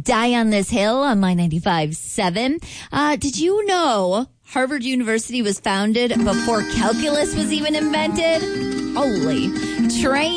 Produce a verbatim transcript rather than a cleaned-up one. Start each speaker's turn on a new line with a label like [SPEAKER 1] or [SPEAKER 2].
[SPEAKER 1] Die on This Hill on My ninety-five point seven. Uh, did you know Harvard University was founded before calculus was even invented? Holy. Train